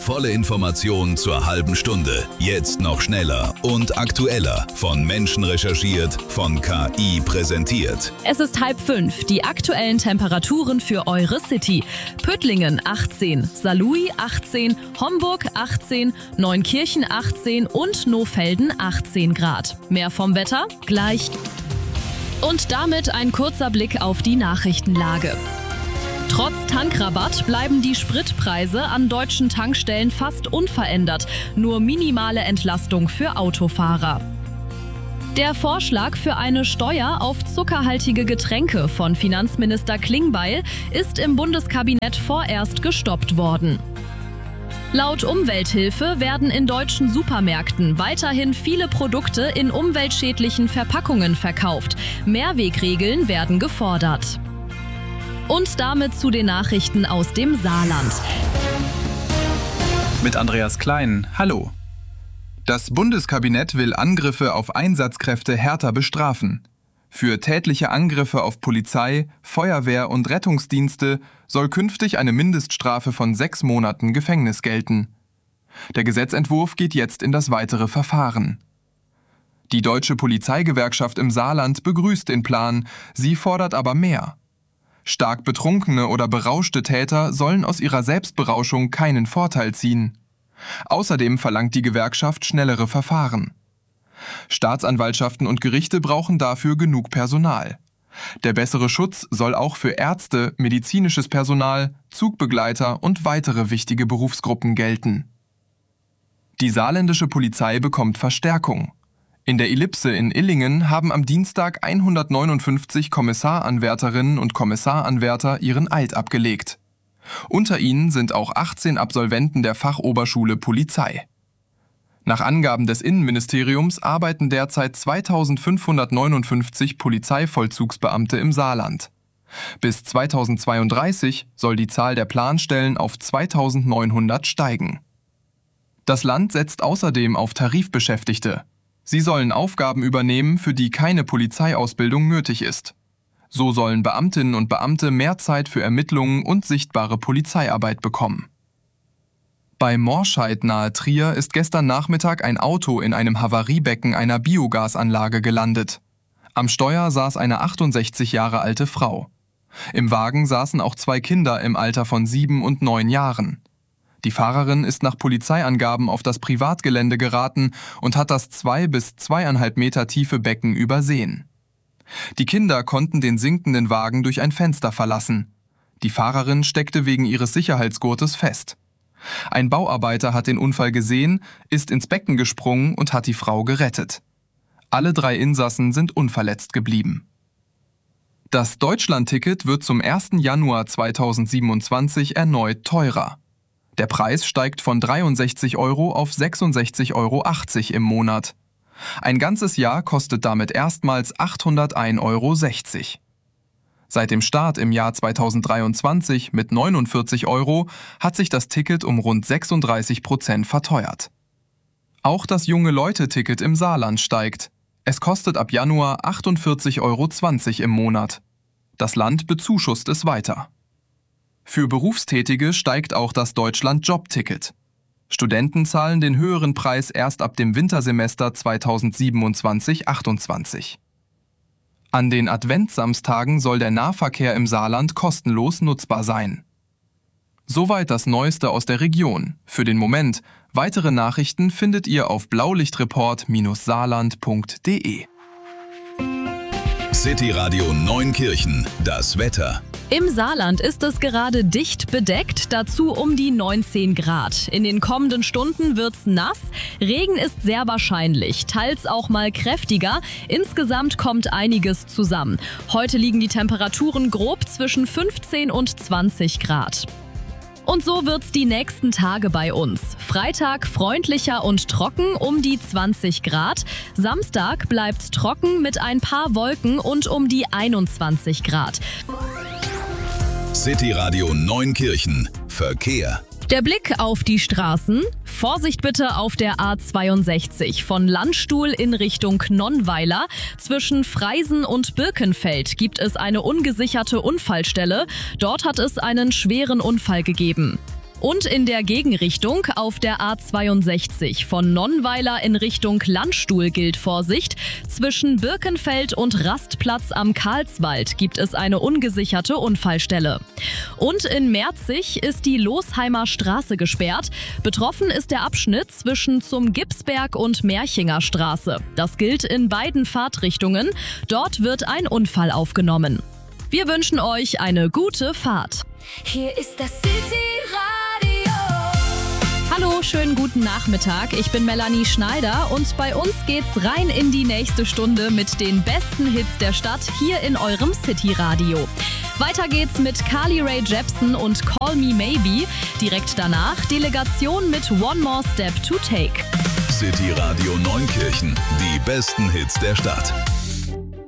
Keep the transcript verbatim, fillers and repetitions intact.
Volle Information zur halben Stunde. Jetzt noch schneller und aktueller. Von Menschen recherchiert, von K I präsentiert. Es ist halb fünf. Die aktuellen Temperaturen für eure City. Püttlingen achtzehn, Saarlouis achtzehn, Homburg achtzehn, Neunkirchen achtzehn und Nohfelden achtzehn Grad. Mehr vom Wetter gleich. Und damit ein kurzer Blick auf die Nachrichtenlage. Trotz Tankrabatt bleiben die Spritpreise an deutschen Tankstellen fast unverändert. Nur minimale Entlastung für Autofahrer. Der Vorschlag für eine Steuer auf zuckerhaltige Getränke von Finanzminister Klingbeil ist im Bundeskabinett vorerst gestoppt worden. Laut Umwelthilfe werden in deutschen Supermärkten weiterhin viele Produkte in umweltschädlichen Verpackungen verkauft. Mehrwegregeln werden gefordert. Und damit zu den Nachrichten aus dem Saarland. Mit Andreas Klein, hallo. Das Bundeskabinett will Angriffe auf Einsatzkräfte härter bestrafen. Für tätliche Angriffe auf Polizei, Feuerwehr und Rettungsdienste soll künftig eine Mindeststrafe von sechs Monaten Gefängnis gelten. Der Gesetzentwurf geht jetzt in das weitere Verfahren. Die Deutsche Polizeigewerkschaft im Saarland begrüßt den Plan, sie fordert aber mehr. Stark betrunkene oder berauschte Täter sollen aus ihrer Selbstberauschung keinen Vorteil ziehen. Außerdem verlangt die Gewerkschaft schnellere Verfahren. Staatsanwaltschaften und Gerichte brauchen dafür genug Personal. Der bessere Schutz soll auch für Ärzte, medizinisches Personal, Zugbegleiter und weitere wichtige Berufsgruppen gelten. Die saarländische Polizei bekommt Verstärkung. In der Ellipse in Illingen haben am Dienstag hundertneunundfünfzig Kommissaranwärterinnen und Kommissaranwärter ihren Eid abgelegt. Unter ihnen sind auch achtzehn Absolventen der Fachoberschule Polizei. Nach Angaben des Innenministeriums arbeiten derzeit zweitausendfünfhundertneunundfünfzig Polizeivollzugsbeamte im Saarland. Bis zweitausendzweiunddreißig soll die Zahl der Planstellen auf zweitausendneunhundert steigen. Das Land setzt außerdem auf Tarifbeschäftigte. Sie sollen Aufgaben übernehmen, für die keine Polizeiausbildung nötig ist. So sollen Beamtinnen und Beamte mehr Zeit für Ermittlungen und sichtbare Polizeiarbeit bekommen. Bei Morscheid nahe Trier ist gestern Nachmittag ein Auto in einem Havariebecken einer Biogasanlage gelandet. Am Steuer saß eine achtundsechzig Jahre alte Frau. Im Wagen saßen auch zwei Kinder im Alter von sieben und neun Jahren. Die Fahrerin ist nach Polizeiangaben auf das Privatgelände geraten und hat das zwei bis zweieinhalb Meter tiefe Becken übersehen. Die Kinder konnten den sinkenden Wagen durch ein Fenster verlassen. Die Fahrerin steckte wegen ihres Sicherheitsgurtes fest. Ein Bauarbeiter hat den Unfall gesehen, ist ins Becken gesprungen und hat die Frau gerettet. Alle drei Insassen sind unverletzt geblieben. Das Deutschlandticket wird zum ersten Januar zweitausendsiebenundzwanzig erneut teurer. Der Preis steigt von dreiundsechzig Euro auf sechsundsechzig Euro achtzig im Monat. Ein ganzes Jahr kostet damit erstmals achthundertein Euro sechzig. Seit dem Start im Jahr zweitausenddreiundzwanzig mit neunundvierzig Euro hat sich das Ticket um rund sechsunddreißig Prozent verteuert. Auch das Junge-Leute-Ticket im Saarland steigt. Es kostet ab Januar achtundvierzig Euro zwanzig im Monat. Das Land bezuschusst es weiter. Für Berufstätige steigt auch das Deutschland-Job-Ticket. Studenten zahlen den höheren Preis erst ab dem Wintersemester zweitausendsiebenundzwanzig achtundzwanzig. An den Adventssamstagen soll der Nahverkehr im Saarland kostenlos nutzbar sein. Soweit das Neueste aus der Region. Für den Moment. Weitere Nachrichten findet ihr auf blaulichtreport Bindestrich saarland Punkt de. City Radio Neunkirchen. Das Wetter. Im Saarland ist es gerade dicht bedeckt, dazu um die neunzehn Grad. In den kommenden Stunden wird's nass, Regen ist sehr wahrscheinlich, teils auch mal kräftiger. Insgesamt kommt einiges zusammen. Heute liegen die Temperaturen grob zwischen fünfzehn und zwanzig Grad. Und so wird's die nächsten Tage bei uns. Freitag freundlicher und trocken um die zwanzig Grad. Samstag bleibt's trocken mit ein paar Wolken und um die einundzwanzig Grad. City Radio Neunkirchen. Verkehr. Der Blick auf die Straßen. Vorsicht bitte auf der A zweiundsechzig von Landstuhl in Richtung Nonnweiler. Zwischen Freisen und Birkenfeld gibt es eine ungesicherte Unfallstelle. Dort hat es einen schweren Unfall gegeben. Und in der Gegenrichtung auf der A zweiundsechzig von Nonnweiler in Richtung Landstuhl gilt Vorsicht. Zwischen Birkenfeld und Rastplatz am Karlswald gibt es eine ungesicherte Unfallstelle. Und in Merzig ist die Losheimer Straße gesperrt. Betroffen ist der Abschnitt zwischen zum Gipsberg und Merchinger Straße. Das gilt in beiden Fahrtrichtungen. Dort wird ein Unfall aufgenommen. Wir wünschen euch eine gute Fahrt. Hier ist das City-Radio. Hallo, schönen guten Nachmittag. Ich bin Melanie Schneider und bei uns geht's rein in die nächste Stunde mit den besten Hits der Stadt hier in eurem City-Radio. Weiter geht's mit Carly Rae Jepsen und Call Me Maybe. Direkt danach Delegation mit One More Step to Take. City Radio Neunkirchen, die besten Hits der Stadt.